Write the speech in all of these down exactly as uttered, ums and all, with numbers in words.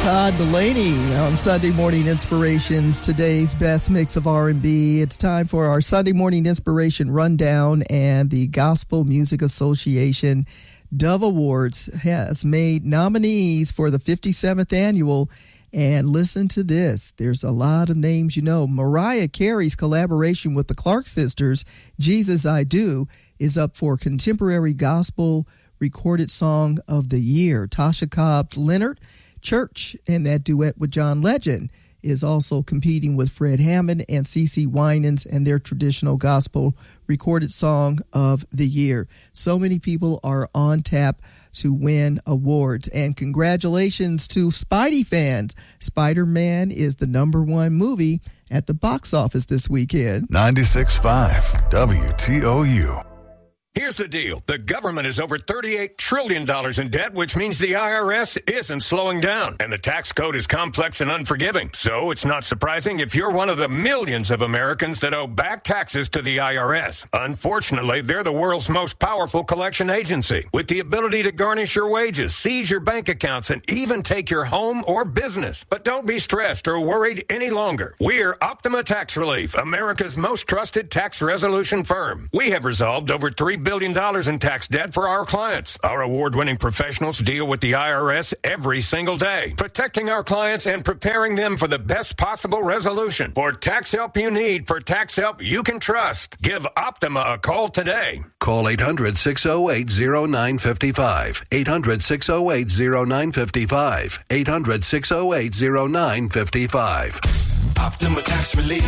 Todd Delaney on Sunday Morning Inspirations, today's best mix of R and B. It's time for our Sunday Morning Inspiration Rundown, and the Gospel Music Association Dove Awards has made nominees for the fifty-seventh annual. And listen to this. There's a lot of names you know. Mariah Carey's collaboration with the Clark Sisters, Jesus I Do, is up for Contemporary Gospel Recorded Song of the Year. Tasha Cobb's Leonard Church and that duet with John Legend is also competing with Fred Hammond and CeCe Winans and their Traditional Gospel Recorded Song of the Year. So many people are on tap to win awards. And congratulations to Spidey fans. Spider-Man is the number one movie at the box office this weekend. ninety-six point five W T O U. Here's the deal. The government is over thirty-eight trillion dollars in debt, which means the I R S isn't slowing down. And the tax code is complex and unforgiving. So it's not surprising if you're one of the millions of Americans that owe back taxes to the I R S. Unfortunately, they're the world's most powerful collection agency, with the ability to garnish your wages, seize your bank accounts, and even take your home or business. But don't be stressed or worried any longer. We're Optima Tax Relief, America's most trusted tax resolution firm. We have resolved over three billion dollars in tax debt for our clients. Our award-winning professionals deal with the I R S every single day, protecting our clients and preparing them for the best possible resolution. For tax help you need, for tax help you can trust, give Optima a call today. Call eight hundred, six oh eight, oh nine five five. eight hundred, six oh eight, oh nine five five. eight hundred, six oh eight, oh nine five five. Optima Tax Relief.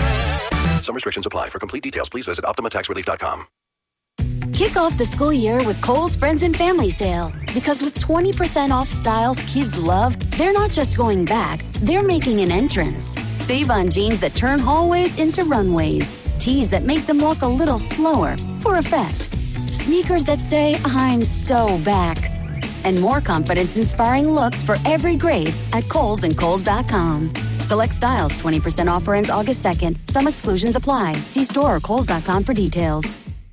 Some restrictions apply. For complete details, please visit optima tax relief dot com. Kick off the school year with Kohl's Friends and Family Sale. Because with twenty percent off styles kids love, they're not just going back, they're making an entrance. Save on jeans that turn hallways into runways. Tees that make them walk a little slower, for effect. Sneakers that say, I'm so back. And more confidence-inspiring looks for every grade at Kohl's and Kohl's dot com. Select styles, twenty percent offer ends August second. Some exclusions apply. See store or Kohl's dot com for details.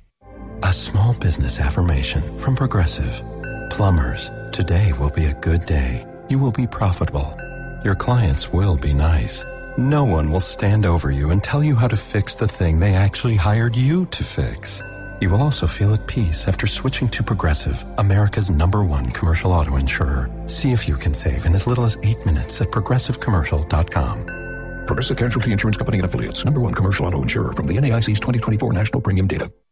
A small business affirmation from Progressive. Plumbers, today will be a good day. You will be profitable. Your clients will be nice. No one will stand over you and tell you how to fix the thing they actually hired you to fix. You will also feel at peace after switching to Progressive, America's number one commercial auto insurer. See if you can save in as little as eight minutes at progressive commercial dot com. Progressive Casualty Insurance Company and Affiliates, number one commercial auto insurer from the N A I C's twenty twenty-four National Premium Data.